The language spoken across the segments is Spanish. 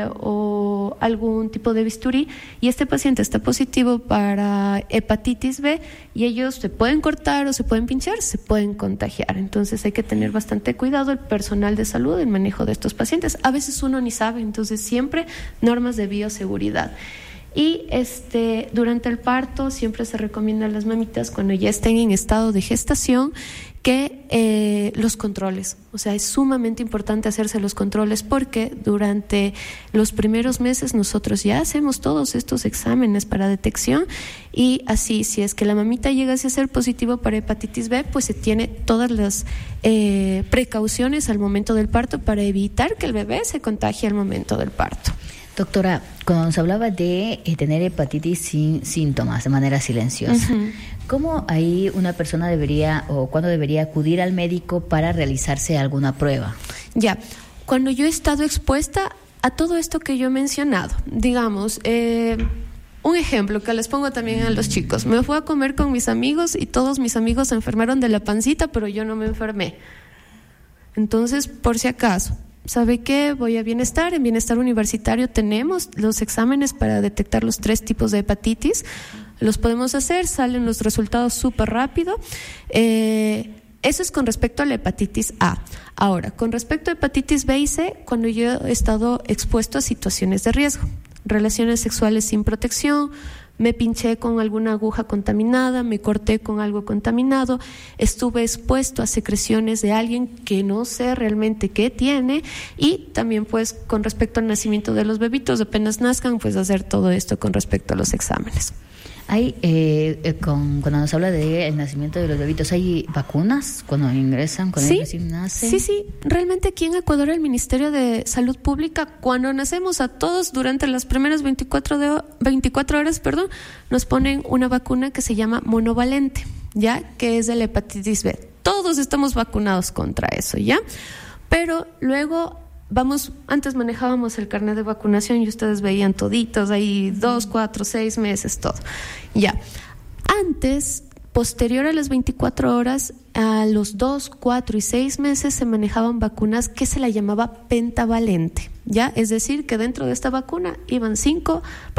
o algún tipo de bisturí y este paciente está positivo para hepatitis B y ellos se pueden cortar o se pueden pinchar, se pueden contagiar. Entonces hay que tener bastante cuidado el personal de salud en manejo de estos pacientes. A veces uno ni sabe, entonces siempre normas de bioseguridad. Y durante el parto siempre se recomienda a las mamitas cuando ya estén en estado de gestación que los controles, o sea, es sumamente importante hacerse los controles porque durante los primeros meses nosotros ya hacemos todos estos exámenes para detección y así, si es que la mamita llega a ser positivo para hepatitis B, pues se tiene todas las precauciones al momento del parto para evitar que el bebé se contagie al momento del parto. Doctora, cuando nos hablaba de tener hepatitis sin síntomas, de manera silenciosa, ¿cómo ahí una persona debería o cuándo debería acudir al médico para realizarse alguna prueba? Ya, cuando yo he estado expuesta a todo esto que yo he mencionado, digamos, un ejemplo que les pongo también a los chicos, me fui a comer con mis amigos y todos mis amigos se enfermaron de la pancita, pero yo no me enfermé. Entonces, por si acaso, ¿sabe qué? Voy a Bienestar. En Bienestar Universitario tenemos los exámenes para detectar los 3 tipos de hepatitis. Los podemos hacer, salen los resultados súper rápido. Eso es con respecto a la hepatitis A. Ahora, con respecto a hepatitis B y C, cuando yo he estado expuesto a situaciones de riesgo, relaciones sexuales sin protección, me pinché con alguna aguja contaminada, me corté con algo contaminado, estuve expuesto a secreciones de alguien que no sé realmente qué tiene y también pues con respecto al nacimiento de los bebitos, apenas nazcan, pues hacer todo esto con respecto a los exámenes. Hay, cuando nos habla del nacimiento de los bebitos, ¿hay vacunas cuando ingresan, cuando ellos recién nacen? Sí. Realmente aquí en Ecuador el Ministerio de Salud Pública, cuando nacemos a todos durante las primeras 24 horas, nos ponen una vacuna que se llama monovalente, ¿ya? Que es de la hepatitis B. Todos estamos vacunados contra eso, ¿ya? Pero luego antes manejábamos el carnet de vacunación y ustedes veían toditos ahí 2, 4, 6 meses, todo. Ya. Antes, posterior a las 24 horas, a los 2, 4 y 6 meses se manejaban vacunas que se la llamaba pentavalente, ¿ya? Es decir, que dentro de esta vacuna iban 5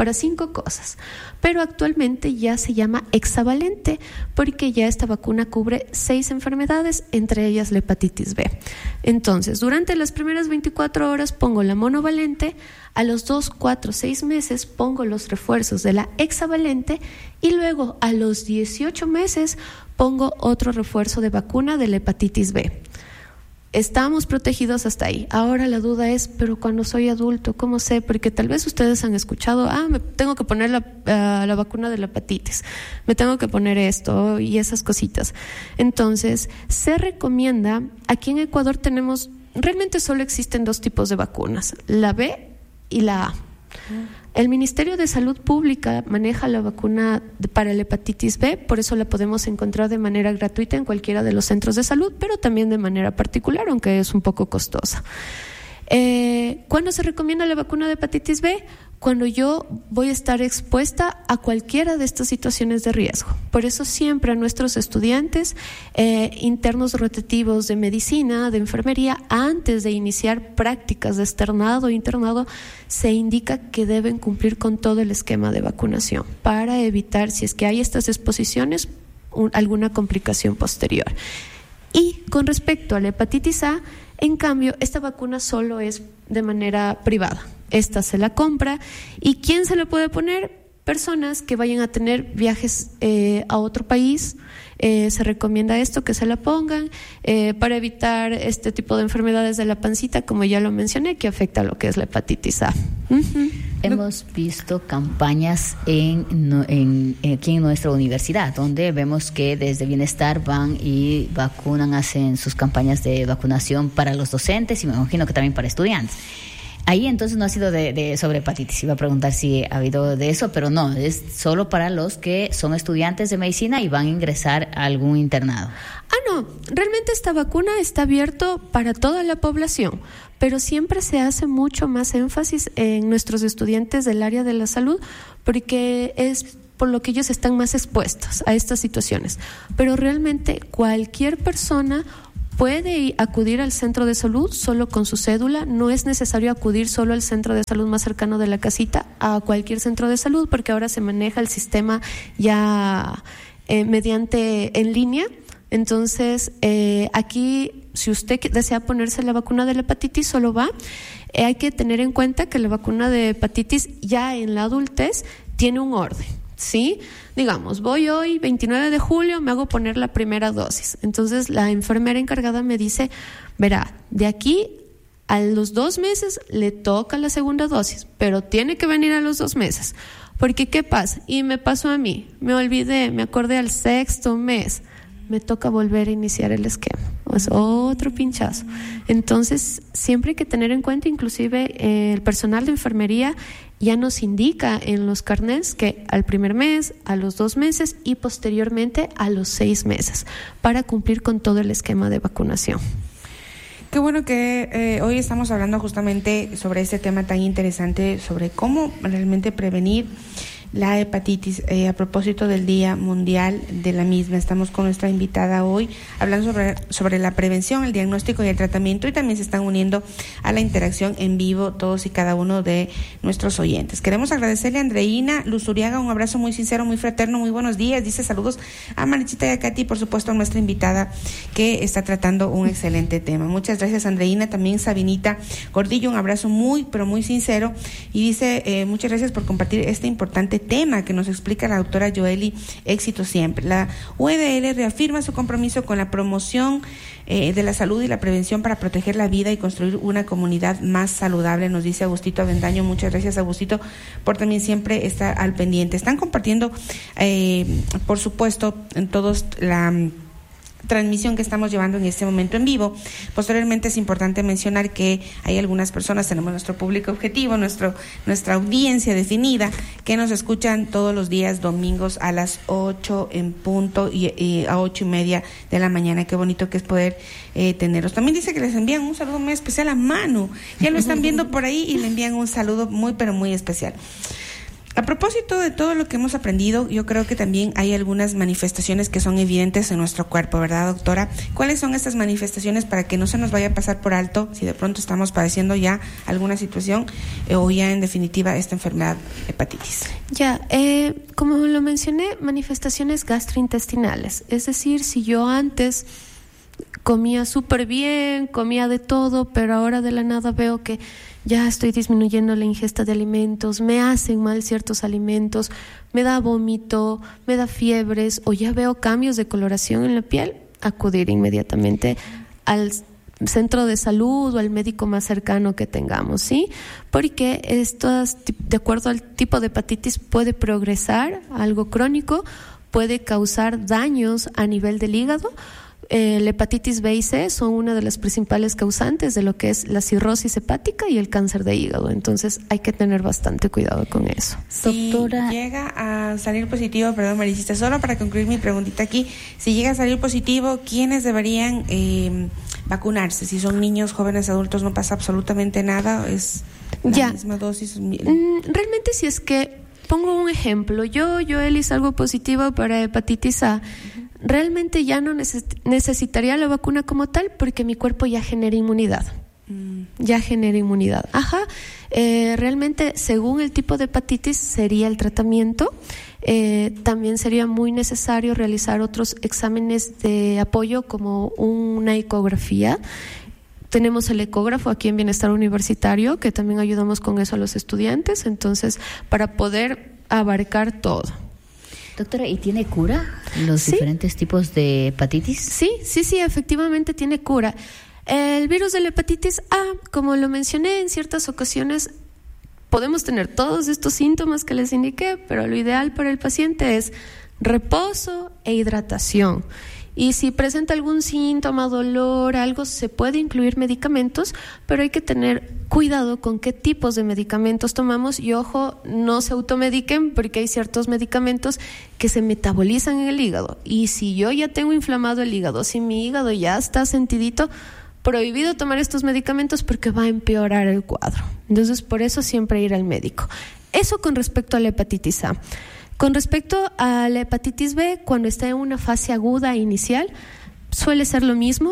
cosas. Pero actualmente ya se llama hexavalente porque ya esta vacuna cubre 6 enfermedades, entre ellas la hepatitis B. Entonces, durante las primeras 24 horas pongo la monovalente, a los 2, 4, 6 meses pongo los refuerzos de la hexavalente y luego a los 18 meses pongo otro refuerzo de vacuna de la hepatitis B. Estamos protegidos hasta ahí. Ahora la duda es, pero cuando soy adulto, ¿cómo sé? Porque tal vez ustedes han escuchado, me tengo que poner la vacuna de la hepatitis, me tengo que poner esto y esas cositas. Entonces, se recomienda, aquí en Ecuador realmente solo existen 2 tipos de vacunas, la B y la A. El Ministerio de Salud Pública maneja la vacuna para la hepatitis B, por eso la podemos encontrar de manera gratuita en cualquiera de los centros de salud, pero también de manera particular, aunque es un poco costosa. ¿Cuándo se recomienda la vacuna de hepatitis B? Cuando yo voy a estar expuesta a cualquiera de estas situaciones de riesgo. Por eso siempre a nuestros estudiantes internos rotativos de medicina, de enfermería, antes de iniciar prácticas de externado o internado, se indica que deben cumplir con todo el esquema de vacunación para evitar, si es que hay estas exposiciones, alguna complicación posterior. Y con respecto a la hepatitis A, en cambio, esta vacuna solo es de manera privada. Esta se la compra. ¿Y quién se la puede poner? Personas que vayan a tener viajes a otro país. Se recomienda esto, que se la pongan para evitar este tipo de enfermedades de la pancita, como ya lo mencioné, que afecta a lo que es la hepatitis A. Hemos visto campañas aquí en nuestra universidad, donde vemos que desde Bienestar van y vacunan, hacen sus campañas de vacunación para los docentes y me imagino que también para estudiantes. Ahí entonces no ha sido sobre hepatitis. Iba a preguntar si ha habido de eso, pero no, es solo para los que son estudiantes de medicina y van a ingresar a algún internado. No, realmente esta vacuna está abierto para toda la población, pero siempre se hace mucho más énfasis en nuestros estudiantes del área de la salud, porque es por lo que ellos están más expuestos a estas situaciones. Pero realmente cualquier persona puede acudir al centro de salud solo con su cédula. No es necesario acudir solo al centro de salud más cercano de la casita, a cualquier centro de salud, porque ahora se maneja el sistema ya mediante en línea. Entonces, aquí, si usted desea ponerse la vacuna de la hepatitis, solo va. Hay que tener en cuenta que la vacuna de hepatitis ya en la adultez tiene un orden, ¿sí? Digamos, voy hoy, 29 de julio, me hago poner la primera dosis. Entonces, la enfermera encargada me dice, verá, de aquí a los 2 meses le toca la segunda dosis, pero tiene que venir a los 2 meses. Porque, ¿qué pasa? Y me pasó a mí, me olvidé, me acordé al 6º mes, me toca volver a iniciar el esquema. Es otro pinchazo. Entonces, siempre hay que tener en cuenta, inclusive el personal de enfermería ya nos indica en los carnets que al primer mes, a los 2 meses y posteriormente a los 6 meses para cumplir con todo el esquema de vacunación. Qué bueno que hoy estamos hablando justamente sobre este tema tan interesante, sobre cómo realmente prevenir la hepatitis. A propósito del Día Mundial de la misma, estamos con nuestra invitada hoy hablando sobre la prevención, el diagnóstico y el tratamiento, y también se están uniendo a la interacción en vivo todos y cada uno de nuestros oyentes. Queremos agradecerle a Andreina Luzuriaga, un abrazo muy sincero, muy fraterno, muy buenos días. Dice saludos a Marichita y a Katy, por supuesto a nuestra invitada que está tratando un excelente tema. Muchas gracias, Andreina. También Sabinita Gordillo, un abrazo muy, pero muy sincero, y dice muchas gracias por compartir este importante tema que nos explica la doctora Joely. Éxito siempre. La UEDL reafirma su compromiso con la promoción de la salud y la prevención para proteger la vida y construir una comunidad más saludable, nos dice Agustito Avendaño. Muchas gracias, Agustito, por también siempre estar al pendiente. Están compartiendo, por supuesto, en todos la transmisión que estamos llevando en este momento en vivo. Posteriormente es importante mencionar que hay algunas personas, tenemos nuestro público objetivo, nuestra audiencia definida, que nos escuchan todos los días domingos a las 8 en punto y a 8:30 de la mañana. Qué bonito que es poder tenerlos. También dice que les envían un saludo muy especial a Manu. Ya lo están viendo por ahí y le envían un saludo muy, pero muy especial. A propósito de todo lo que hemos aprendido, yo creo que también hay algunas manifestaciones que son evidentes en nuestro cuerpo, ¿verdad, doctora? ¿Cuáles son estas manifestaciones para que no se nos vaya a pasar por alto si de pronto estamos padeciendo ya alguna situación o ya en definitiva esta enfermedad hepatitis? Ya, como lo mencioné, manifestaciones gastrointestinales. Es decir, si yo antes comía súper bien, comía de todo, pero ahora de la nada veo que ya estoy disminuyendo la ingesta de alimentos, me hacen mal ciertos alimentos, me da vómito, me da fiebres o ya veo cambios de coloración en la piel, acudir inmediatamente al centro de salud o al médico más cercano que tengamos, ¿sí? Porque esto, de acuerdo al tipo de hepatitis, puede progresar a algo crónico, puede causar daños a nivel del hígado. La hepatitis B y C son una de las principales causantes de lo que es la cirrosis hepática y el cáncer de hígado. Entonces hay que tener bastante cuidado con eso. Si Doctora, llega a salir positivo, perdón, Maricita, solo para concluir mi preguntita aquí, si llega a salir positivo, ¿quiénes deberían vacunarse? Si son niños, jóvenes, adultos, no pasa absolutamente nada, es la misma dosis. Realmente, si es que pongo un ejemplo, yo Eli, salgo positiva para hepatitis A. Realmente ya no necesitaría la vacuna como tal porque mi cuerpo ya genera inmunidad. Ya genera inmunidad. Realmente, según el tipo de hepatitis, sería el tratamiento. También sería muy necesario realizar otros exámenes de apoyo como una ecografía. Tenemos el ecógrafo aquí en Bienestar Universitario, que también ayudamos con eso a los estudiantes, entonces, para poder abarcar todo. Doctora, ¿y tiene cura los diferentes tipos de hepatitis? Sí, efectivamente tiene cura. El virus de la hepatitis A, como lo mencioné, en ciertas ocasiones podemos tener todos estos síntomas que les indiqué, pero lo ideal para el paciente es reposo e hidratación. Y si presenta algún síntoma, dolor, algo, se puede incluir medicamentos, pero hay que tener cuidado con qué tipos de medicamentos tomamos y, ojo, no se automediquen porque hay ciertos medicamentos que se metabolizan en el hígado. Y si yo ya tengo inflamado el hígado, si mi hígado ya está sentidito, prohibido tomar estos medicamentos porque va a empeorar el cuadro. Entonces, por eso siempre ir al médico. Eso con respecto a la hepatitis A. Con respecto a la hepatitis B, cuando está en una fase aguda inicial, suele ser lo mismo.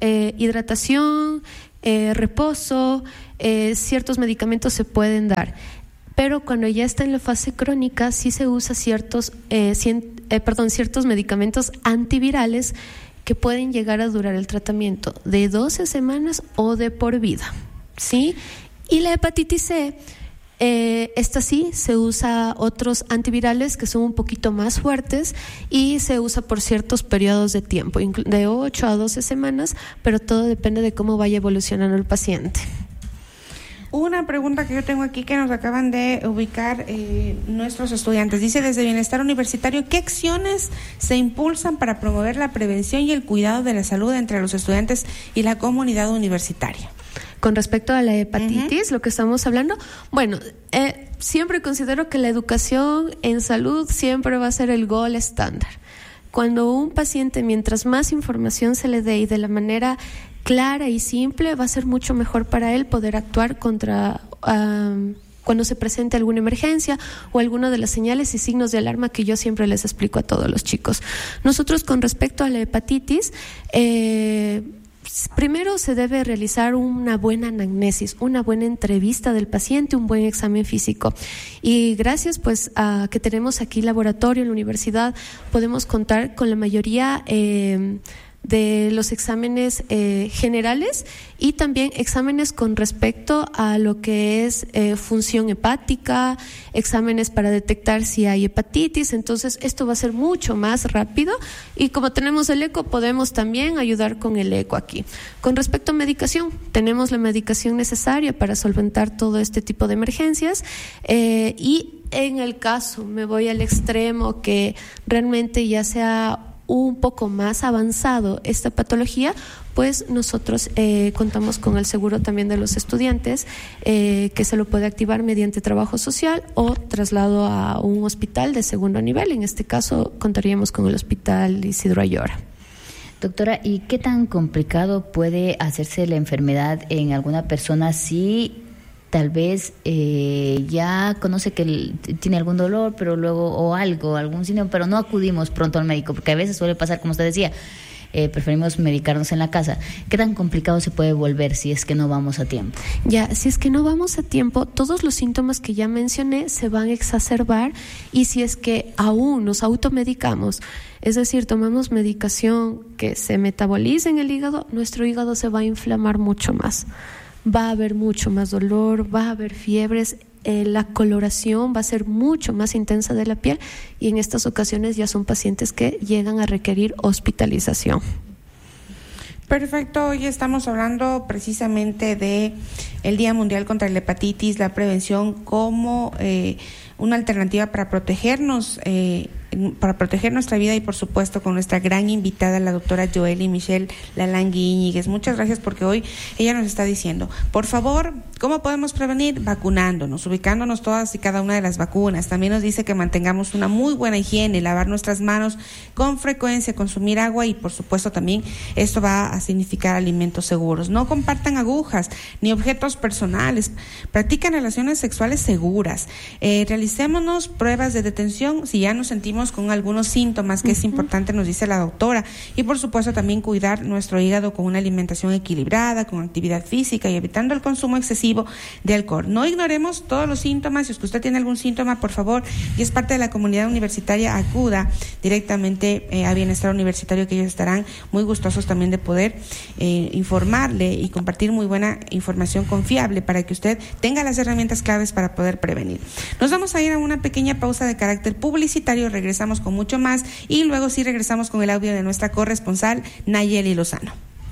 hidratación, reposo, ciertos medicamentos se pueden dar. Pero cuando ya está en la fase crónica, sí se usa ciertos medicamentos antivirales que pueden llegar a durar el tratamiento de 12 semanas o de por vida, ¿sí? Y la hepatitis C, esta sí, se usa otros antivirales que son un poquito más fuertes y se usa por ciertos periodos de tiempo, de 8 a 12 semanas, pero todo depende de cómo vaya evolucionando el paciente. Una pregunta que yo tengo aquí que nos acaban de ubicar nuestros estudiantes. Dice, desde Bienestar Universitario, ¿qué acciones se impulsan para promover la prevención y el cuidado de la salud entre los estudiantes y la comunidad universitaria? Con respecto a la hepatitis, lo que estamos hablando, bueno, siempre considero que la educación en salud siempre va a ser el gold estándar. Cuando un paciente, mientras más información se le dé y de la manera clara y simple, va a ser mucho mejor para él poder actuar contra cuando se presente alguna emergencia o alguna de las señales y signos de alarma que yo siempre les explico a todos los chicos. Nosotros, con respecto a la hepatitis, primero se debe realizar una buena anamnesis, una buena entrevista del paciente, un buen examen físico. Y gracias pues a que tenemos aquí laboratorio en la universidad, podemos contar con la mayoría de los exámenes generales y también exámenes con respecto a lo que es función hepática, exámenes para detectar si hay hepatitis. Entonces esto va a ser mucho más rápido y como tenemos el eco podemos también ayudar con el eco aquí. Con respecto a medicación, tenemos la medicación necesaria para solventar todo este tipo de emergencias y en el caso, me voy al extremo, que realmente ya sea un poco más avanzado esta patología, pues nosotros contamos con el seguro también de los estudiantes, que se lo puede activar mediante trabajo social o traslado a un hospital de segundo nivel. En este caso contaríamos con el Hospital Isidro Ayora. Doctora, ¿y qué tan complicado puede hacerse la enfermedad en alguna persona si tal vez ya conoce que tiene algún dolor, pero luego, o algún síntoma, pero no acudimos pronto al médico? Porque a veces suele pasar, como usted decía, preferimos medicarnos en la casa. ¿Qué tan complicado se puede volver si es que no vamos a tiempo? Ya, si es que no vamos a tiempo, todos los síntomas que ya mencioné se van a exacerbar, y si es que aún nos automedicamos, es decir, tomamos medicación que se metaboliza en el hígado, nuestro hígado se va a inflamar mucho más. Va a haber mucho más dolor, va a haber fiebres, la coloración va a ser mucho más intensa de la piel, y en estas ocasiones ya son pacientes que llegan a requerir hospitalización. Perfecto, hoy estamos hablando precisamente de el Día Mundial contra la Hepatitis, la prevención como una alternativa para protegernos, para proteger nuestra vida, y por supuesto con nuestra gran invitada, la doctora Joely Michelle Lalangui Íñiguez. Muchas gracias, porque hoy ella nos está diciendo, por favor, ¿cómo podemos prevenir? Vacunándonos, ubicándonos todas y cada una de las vacunas. También nos dice que mantengamos una muy buena higiene, lavar nuestras manos con frecuencia, consumir agua, y por supuesto también esto va a significar alimentos seguros. No compartan agujas ni objetos personales, practican relaciones sexuales seguras, realicémonos pruebas de detención si ya nos sentimos con algunos síntomas, que es importante, nos dice la doctora, y por supuesto también cuidar nuestro hígado con una alimentación equilibrada, con actividad física y evitando el consumo excesivo de alcohol. No ignoremos todos los síntomas. Si es que usted tiene algún síntoma, por favor, y es parte de la comunidad universitaria, acuda directamente a Bienestar Universitario, que ellos estarán muy gustosos también de poder informarle y compartir muy buena información confiable para que usted tenga las herramientas claves para poder prevenir. Nos vamos a ir a una pequeña pausa de carácter publicitario, regresamos con mucho más, y luego sí regresamos con el audio de nuestra corresponsal Nayeli Lozano.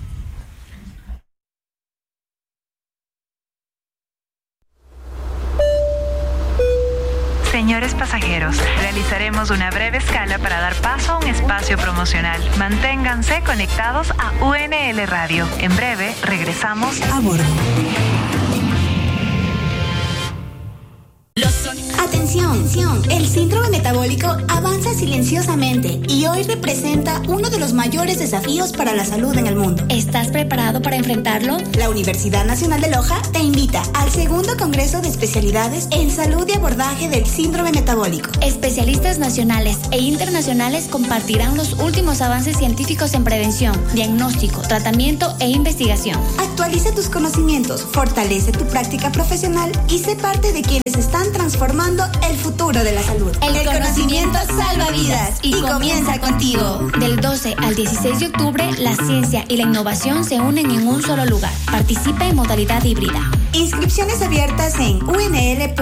Señores pasajeros, realizaremos una breve escala para dar paso a un espacio promocional. Manténganse conectados a UNL Radio. En breve regresamos a bordo. Atención. Atención, el síndrome metabólico avanza silenciosamente y hoy representa uno de los mayores desafíos para la salud en el mundo. ¿Estás preparado para enfrentarlo? La Universidad Nacional de Loja te invita al segundo Congreso de Especialidades en Salud y Abordaje del Síndrome Metabólico. Especialistas nacionales e internacionales compartirán los últimos avances científicos en prevención, diagnóstico, tratamiento e investigación. Actualiza tus conocimientos, fortalece tu práctica profesional y sé parte de quienes están transformando el futuro de la salud. El conocimiento salva vidas y comienza contigo. Del 12 al 16 de octubre, la ciencia y la innovación se unen en un solo lugar. Participa en modalidad híbrida. Inscripciones abiertas en unl.edu.es.